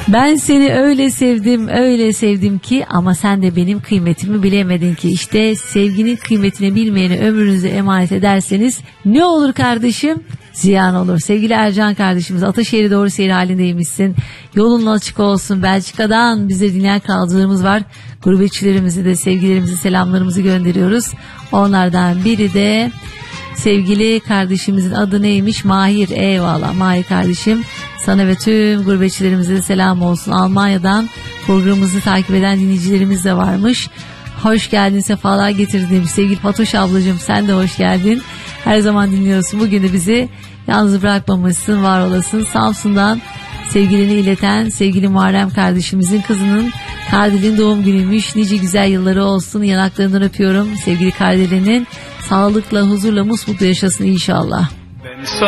Ben seni öyle sevdim ki ama sen de benim kıymetimi bilemedin ki. İşte sevginin kıymetini bilmeyeni ömrünüze emanet ederseniz ne olur kardeşim? Ziyan olur. Sevgili Ercan kardeşimiz, Ataşehir'e doğru seyir halindeymişsin. Yolun açık olsun. Belçika'dan bizi dinleyen kralcılarımız var. Gurbetçilerimize de sevgilerimizi, selamlarımızı gönderiyoruz. Onlardan biri de sevgili kardeşimizin adı neymiş? Mahir. Eyvallah Mahir kardeşim. Sana ve tüm gurbetçilerimize de selam olsun. Almanya'dan programımızı takip eden dinleyicilerimiz de varmış. Hoş geldin, sefalar getirdin. Sevgili Fatoş ablacığım, sen de hoş geldin. Her zaman dinliyorsun. Bugün de bizi yalnız bırakmamışsın, var olasın. Samsun'dan sevgilini ileten sevgili Muharrem kardeşimizin kızının Kardel'in doğum günüymüş. Nice güzel yılları olsun. Yanaklarından öpüyorum sevgili Kardel'inin. Sağlıkla, huzurla, musmutlu yaşasın inşallah.